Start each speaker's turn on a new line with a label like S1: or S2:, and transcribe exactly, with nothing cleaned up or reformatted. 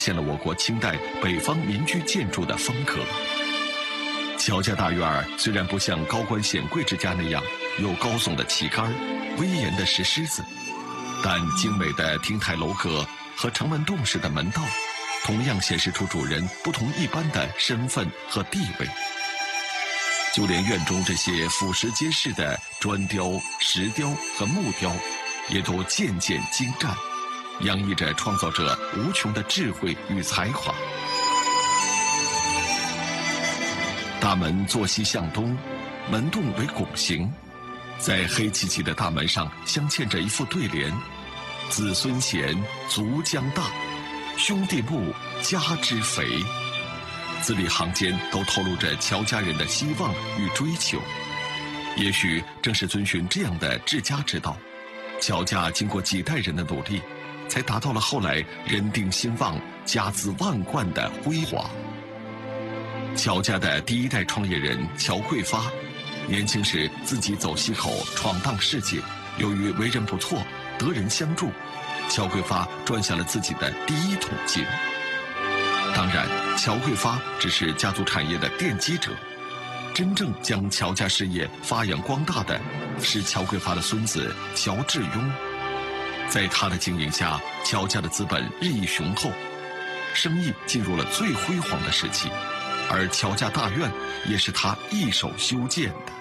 S1: 现了我国清代北方民居建筑的风格。乔家大院儿虽然不像高官显贵之家那样有高耸的旗杆、威严的石狮子，但精美的亭台楼阁和城门洞式的门道，同样显示出主人不同一般的身份和地位。就连院中这些俯拾皆是的砖雕、石雕和木雕，也都件件精湛，洋溢着创造者无穷的智慧与才华。大门坐西向东，门洞为拱形，在黑漆漆的大门上镶嵌着一副对联：子孙贤，族将大；兄弟睦，家之肥。字里行间都透露着乔家人的希望与追求。也许正是遵循这样的治家之道，乔家经过几代人的努力，才达到了后来人丁兴旺、家资万贯的辉煌。乔家的第一代创业人乔贵发，年轻时自己走西口闯荡世界，由于为人不错，得人相助，乔贵发赚下了自己的第一桶金。当然，乔贵发只是家族产业的奠基者，真正将乔家事业发扬光大的是乔贵发的孙子乔致庸。在他的经营下，乔家的资本日益雄厚，生意进入了最辉煌的时期，而乔家大院也是他一手修建的。